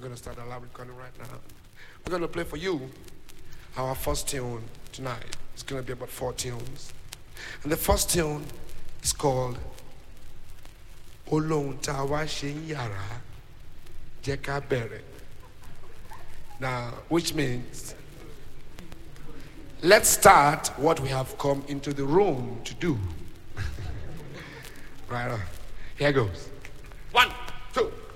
going to start the live recording right now. We're going to play for you our first tune tonight. It's going to be about 4 tunes. And the first tune is called Olohun Ta Wa Se Yara Jẹ́ Ká Bẹ̀rẹ̀. Now, which means, let's start what we have come into the room to do. Right on. Here goes.